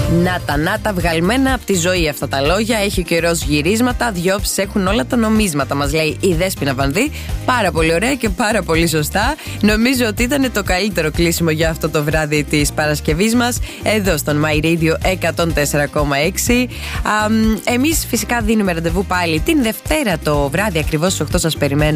Να τα βγαλμένα από τη ζωή αυτά τα λόγια. Έχει ο καιρός γυρίσματα, διώψεις έχουν όλα τα νομίσματα, μας λέει η Δέσποινα Βανδύ. Πάρα πολύ ωραία και πάρα πολύ σωστά. Νομίζω ότι ήταν το καλύτερο κλείσιμο για αυτό το βράδυ της Παρασκευής μας, εδώ στον My Radio 104,6. Εμείς φυσικά δίνουμε ραντεβού πάλι την Δευτέρα το βράδυ, ακριβώς στις 8 σας περιμένω.